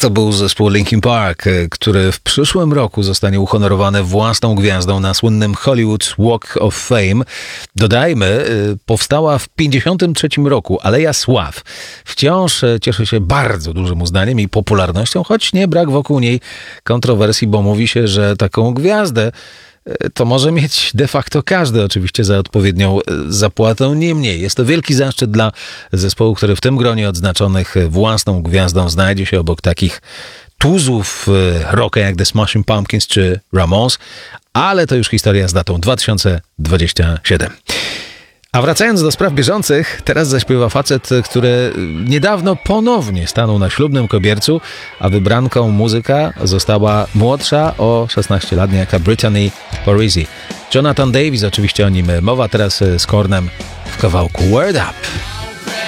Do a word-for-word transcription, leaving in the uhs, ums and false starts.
To był zespół Linkin Park, który w przyszłym roku zostanie uhonorowany własną gwiazdą na słynnym Hollywood Walk of Fame. Dodajmy, powstała w pięćdziesiątym trzecim roku. Aleja Sław wciąż cieszy się bardzo dużym uznaniem i popularnością, choć nie brak wokół niej kontrowersji, bo mówi się, że taką gwiazdę to może mieć de facto każdy, oczywiście za odpowiednią zapłatą. Niemniej jest to wielki zaszczyt dla zespołu, który w tym gronie odznaczonych własną gwiazdą znajdzie się obok takich tuzów rocka jak The Smashing Pumpkins czy Ramones, ale to już historia z datą dwa tysiące dwudziestym siódmym. A wracając do spraw bieżących, teraz zaśpiewa facet, który niedawno ponownie stanął na ślubnym kobiercu, a wybranką muzyka została młodsza o szesnaście lat, niejaka Brittany Parisi. Jonathan Davis, oczywiście o nim mowa, teraz z Kornem w kawałku Word Up.